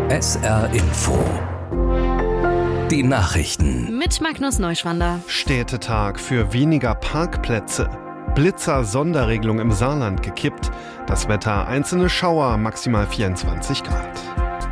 SR Info. Die Nachrichten. Mit Magnus Neuschwander. Städtetag für weniger Parkplätze. Blitzer-Sonderregelung im Saarland gekippt. Das Wetter: einzelne Schauer, maximal 24 Grad.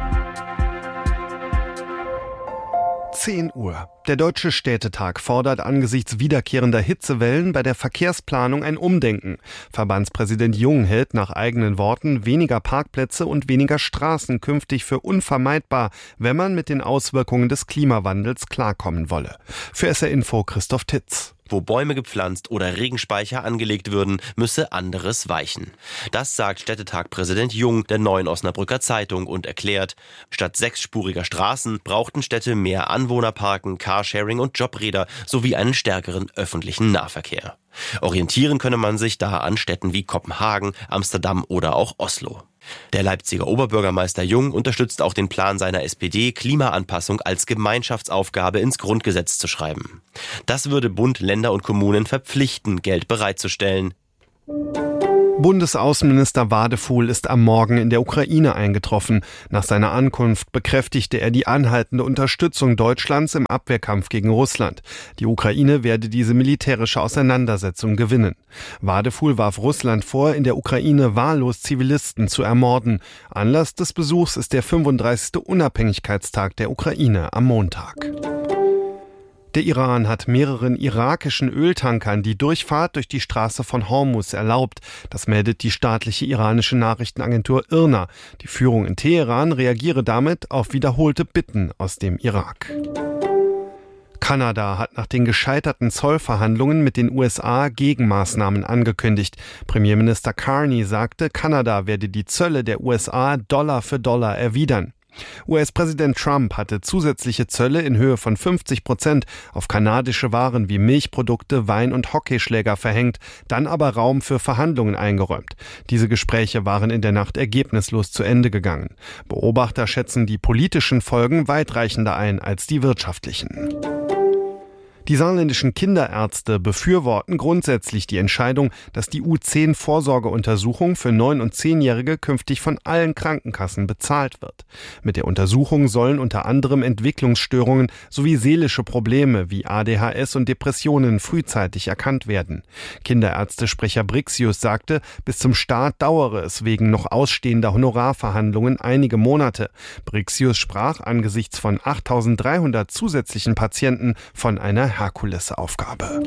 10 Uhr. Der Deutsche Städtetag fordert angesichts wiederkehrender Hitzewellen bei der Verkehrsplanung ein Umdenken. Verbandspräsident Jung hält nach eigenen Worten weniger Parkplätze und weniger Straßen künftig für unvermeidbar, wenn man mit den Auswirkungen des Klimawandels klarkommen wolle. Für SR Info Christoph Titz. Wo Bäume gepflanzt oder Regenspeicher angelegt würden, müsse anderes weichen. Das sagt Städtetag-Präsident Jung der Neuen Osnabrücker Zeitung und erklärt, statt 6-spuriger Straßen brauchten Städte mehr Anwohnerparken, Carsharing und Jobräder sowie einen stärkeren öffentlichen Nahverkehr. Orientieren könne man sich da an Städten wie Kopenhagen, Amsterdam oder auch Oslo. Der Leipziger Oberbürgermeister Jung unterstützt auch den Plan seiner SPD, Klimaanpassung als Gemeinschaftsaufgabe ins Grundgesetz zu schreiben. Das würde Bund, Länder und Kommunen verpflichten, Geld bereitzustellen. Bundesaußenminister Wadefuhl ist am Morgen in der Ukraine eingetroffen. Nach seiner Ankunft bekräftigte er die anhaltende Unterstützung Deutschlands im Abwehrkampf gegen Russland. Die Ukraine werde diese militärische Auseinandersetzung gewinnen. Wadefuhl warf Russland vor, in der Ukraine wahllos Zivilisten zu ermorden. Anlass des Besuchs ist der 35. Unabhängigkeitstag der Ukraine am Montag. Der Iran hat mehreren irakischen Öltankern die Durchfahrt durch die Straße von Hormuz erlaubt. Das meldet die staatliche iranische Nachrichtenagentur IRNA. Die Führung in Teheran reagiere damit auf wiederholte Bitten aus dem Irak. Kanada hat nach den gescheiterten Zollverhandlungen mit den USA Gegenmaßnahmen angekündigt. Premierminister Carney sagte, Kanada werde die Zölle der USA Dollar für Dollar erwidern. US-Präsident Trump hatte zusätzliche Zölle in Höhe von 50% auf kanadische Waren wie Milchprodukte, Wein und Hockeyschläger verhängt, dann aber Raum für Verhandlungen eingeräumt. Diese Gespräche waren in der Nacht ergebnislos zu Ende gegangen. Beobachter schätzen die politischen Folgen weitreichender ein als die wirtschaftlichen. Die saarländischen Kinderärzte befürworten grundsätzlich die Entscheidung, dass die U10-Vorsorgeuntersuchung für 9- und 10-Jährige künftig von allen Krankenkassen bezahlt wird. Mit der Untersuchung sollen unter anderem Entwicklungsstörungen sowie seelische Probleme wie ADHS und Depressionen frühzeitig erkannt werden. Kinderärztesprecher Brixius sagte, bis zum Start dauere es wegen noch ausstehender Honorarverhandlungen einige Monate. Brixius sprach angesichts von 8.300 zusätzlichen Patienten von einer Herkulesaufgabe.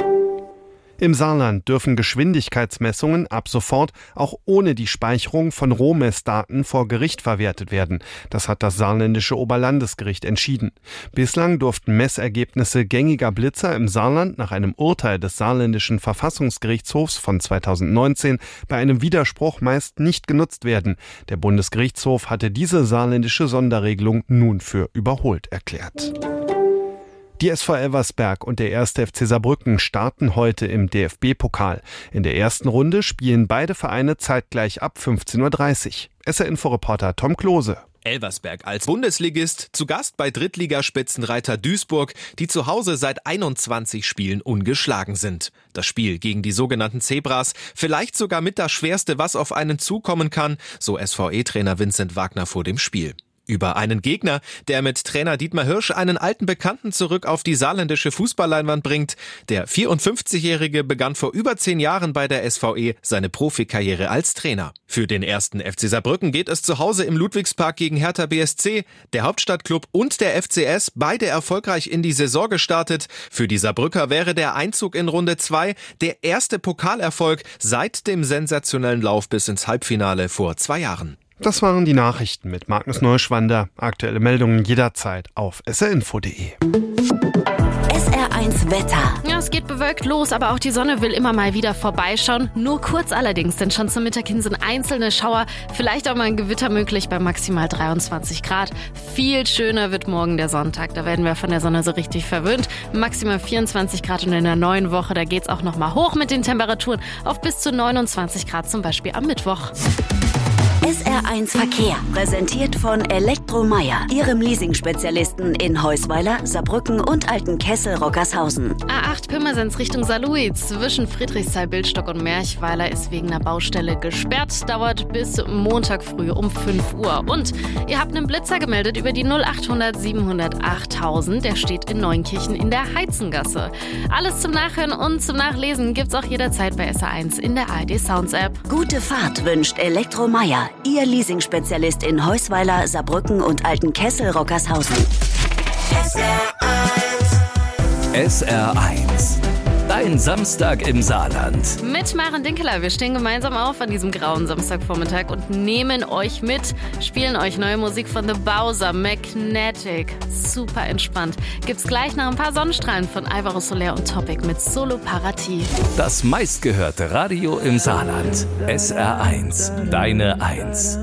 Im Saarland dürfen Geschwindigkeitsmessungen ab sofort auch ohne die Speicherung von Rohmessdaten vor Gericht verwertet werden. Das hat das saarländische Oberlandesgericht entschieden. Bislang durften Messergebnisse gängiger Blitzer im Saarland nach einem Urteil des saarländischen Verfassungsgerichtshofs von 2019 bei einem Widerspruch meist nicht genutzt werden. Der Bundesgerichtshof hatte diese saarländische Sonderregelung nun für überholt erklärt. Die SV Elversberg und der 1. FC Saarbrücken starten heute im DFB-Pokal. In der ersten Runde spielen beide Vereine zeitgleich ab 15.30 Uhr. SR-Info-Reporter Tom Klose. Elversberg als Bundesligist zu Gast bei Drittligaspitzenreiter Duisburg, die zu Hause seit 21 Spielen ungeschlagen sind. Das Spiel gegen die sogenannten Zebras, vielleicht sogar mit das Schwerste, was auf einen zukommen kann, so SVE-Trainer Vincent Wagner vor dem Spiel. Über einen Gegner, der mit Trainer Dietmar Hirsch einen alten Bekannten zurück auf die saarländische Fußballleinwand bringt. Der 54-Jährige begann vor über 10 Jahren bei der SVE seine Profikarriere als Trainer. Für den 1. FC Saarbrücken geht es zu Hause im Ludwigspark gegen Hertha BSC. Der Hauptstadtklub und der FCS, beide erfolgreich in die Saison gestartet. Für die Saarbrücker wäre der Einzug in Runde 2 der erste Pokalerfolg seit dem sensationellen Lauf bis ins Halbfinale vor 2 Jahren. Das waren die Nachrichten mit Magnus Neuschwander. Aktuelle Meldungen jederzeit auf srinfo.de. SR1 Wetter. Ja, es geht bewölkt los, aber auch die Sonne will immer mal wieder vorbeischauen. Nur kurz allerdings, denn schon zum Mittag hin sind einzelne Schauer, vielleicht auch mal ein Gewitter möglich bei maximal 23 Grad. Viel schöner wird morgen der Sonntag. Da werden wir von der Sonne so richtig verwöhnt. Maximal 24 Grad und in der neuen Woche, da geht's auch noch mal hoch mit den Temperaturen auf bis zu 29 Grad, zum Beispiel am Mittwoch. SR1 Verkehr, präsentiert von Elektromeyer, Ihrem Leasing-Spezialisten in Heusweiler, Saarbrücken und Altenkessel-Rockershausen. A8 Pirmasens Richtung Saarlouis zwischen Friedrichsthal, Bildstock und Merchweiler ist wegen einer Baustelle gesperrt. Dauert bis Montag früh um 5 Uhr. Und ihr habt einen Blitzer gemeldet über die 0800 700 8000. Der steht in Neunkirchen in der Heizengasse. Alles zum Nachhören und zum Nachlesen gibt's auch jederzeit bei SR1 in der ARD Sounds App. Gute Fahrt wünscht Elektromeyer, Ihr Leasing-Spezialist in Heusweiler, Saarbrücken und Altenkessel-Rockershausen. SR1. Dein Samstag im Saarland. Mit Maren Dinkeler. Wir stehen gemeinsam auf an diesem grauen Samstagvormittag und nehmen euch mit, spielen euch neue Musik von The Bowser, Magnetic. Super entspannt. Gibt's gleich nach ein paar Sonnenstrahlen von Alvaro Soler und Topic mit Solo Parati. Das meistgehörte Radio im Saarland. SR1. Deine 1.